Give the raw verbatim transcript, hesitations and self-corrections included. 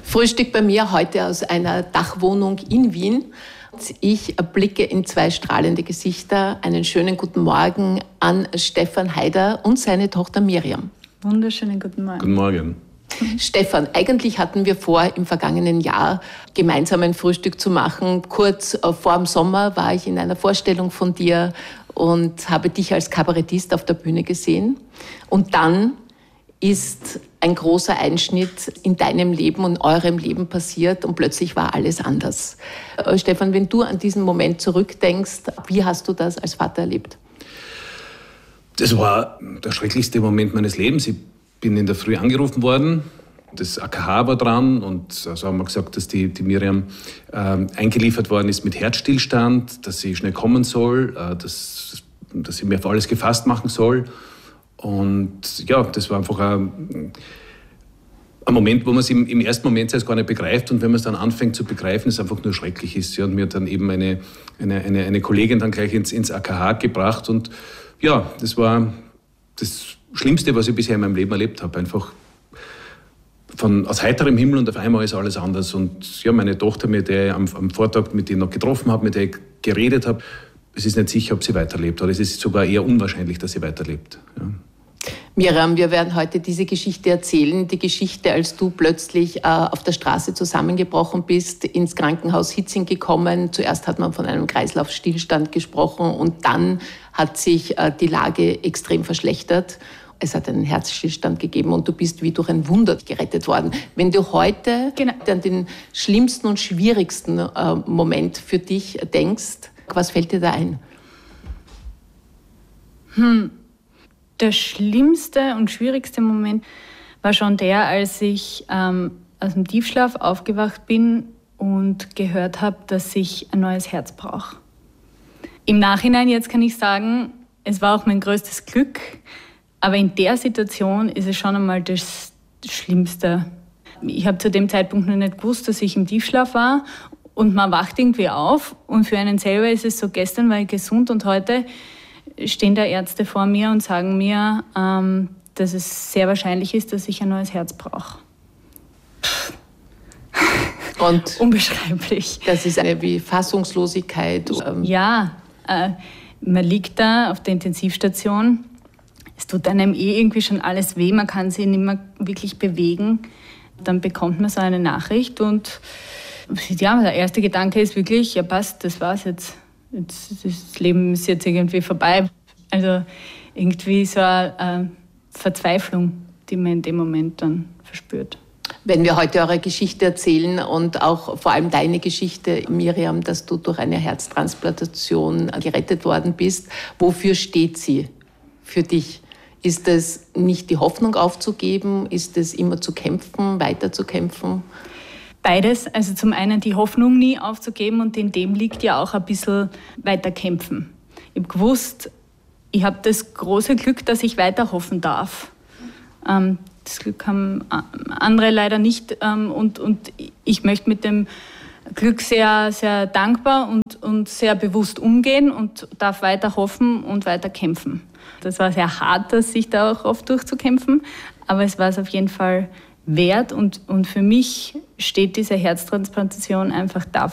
Frühstück bei mir heute aus einer Dachwohnung in Wien. Ich blicke in zwei strahlende Gesichter. Einen schönen guten Morgen an Stefan Haider und seine Tochter Miriam. Wunderschönen guten Morgen. Guten Morgen. Stefan, eigentlich hatten wir vor, im vergangenen Jahr gemeinsam ein Frühstück zu machen. Kurz vor dem Sommer war ich in einer Vorstellung von dir und habe dich als Kabarettist auf der Bühne gesehen. Und dann ist ein großer Einschnitt in deinem Leben und eurem Leben passiert und plötzlich war alles anders. Äh, Stefan, wenn du an diesen Moment zurückdenkst, wie hast du das als Vater erlebt? Das war der schrecklichste Moment meines Lebens. Ich bin in der Früh angerufen worden, das A K H war dran und also haben wir gesagt, dass die, die Miriam äh, eingeliefert worden ist mit Herzstillstand, dass sie schnell kommen soll, äh, dass, dass sie mir auf alles gefasst machen soll. Und ja, das war einfach ein, ein Moment, wo man es im, im ersten Moment selbst gar nicht begreift. Und wenn man es dann anfängt zu begreifen, es einfach nur schrecklich ist. Ja, und mir hat dann eben eine, eine, eine, eine Kollegin dann gleich ins, ins A K H gebracht. Und ja, das war das Schlimmste, was ich bisher in meinem Leben erlebt habe. Einfach von, aus heiterem Himmel und auf einmal ist alles anders. Und ja, meine Tochter, mit der ich am, am Vortag mit der noch getroffen habe, mit der ich geredet habe, es ist nicht sicher, ob sie weiterlebt. Oder es ist sogar eher unwahrscheinlich, dass sie weiterlebt. Ja. Miriam, wir werden heute diese Geschichte erzählen. Die Geschichte, als du plötzlich äh, auf der Straße zusammengebrochen bist, ins Krankenhaus Hitzing gekommen. Zuerst hat man von einem Kreislaufstillstand gesprochen und dann hat sich äh, die Lage extrem verschlechtert. Es hat einen Herzstillstand gegeben und du bist wie durch ein Wunder gerettet worden. Wenn du heute genau. an den schlimmsten und schwierigsten äh, Moment für dich denkst, was fällt dir da ein? Hm. Der schlimmste und schwierigste Moment war schon der, als ich ähm, aus dem Tiefschlaf aufgewacht bin und gehört habe, dass ich ein neues Herz brauche. Im Nachhinein jetzt kann ich sagen, es war auch mein größtes Glück, aber in der Situation ist es schon einmal das Schlimmste. Ich habe zu dem Zeitpunkt noch nicht gewusst, dass ich im Tiefschlaf war und man wacht irgendwie auf und für einen selber ist es so, gestern war ich gesund und heute stehen da Ärzte vor mir und sagen mir, ähm, dass es sehr wahrscheinlich ist, dass ich ein neues Herz brauche. Und unbeschreiblich. Das ist eine wie Fassungslosigkeit. Ähm ja, äh, man liegt da auf der Intensivstation. Es tut einem eh irgendwie schon alles weh, man kann sich nicht mehr wirklich bewegen. Dann bekommt man so eine Nachricht und ja, der erste Gedanke ist wirklich, ja passt, das war's jetzt. Jetzt, das Leben ist jetzt irgendwie vorbei. Also irgendwie so eine Verzweiflung, die man in dem Moment dann verspürt. Wenn wir heute eure Geschichte erzählen und auch vor allem deine Geschichte, Miriam, dass du durch eine Herztransplantation gerettet worden bist, wofür steht sie für dich? Ist es nicht die Hoffnung aufzugeben? Ist es immer zu kämpfen, weiter zu kämpfen? Beides, also zum einen die Hoffnung nie aufzugeben und in dem liegt ja auch ein bisschen weiter kämpfen. Ich habe gewusst, ich habe das große Glück, dass ich weiter hoffen darf. Ähm, das Glück haben andere leider nicht ähm, und, und ich möchte mit dem Glück sehr, sehr dankbar und, und sehr bewusst umgehen und darf weiter hoffen und weiter kämpfen. Das war sehr hart, sich da auch oft durchzukämpfen, aber es war es auf jeden Fall wert und, und für mich steht diese Herztransplantation einfach dafür,